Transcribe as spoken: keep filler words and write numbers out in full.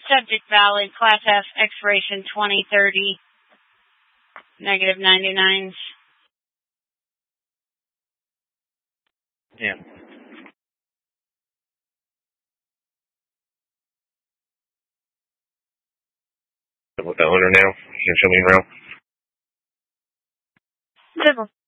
Subject valid, Class F, expiration twenty thirty, negative ninety-nines. Yeah. With the owner now, can you show me around? Civil.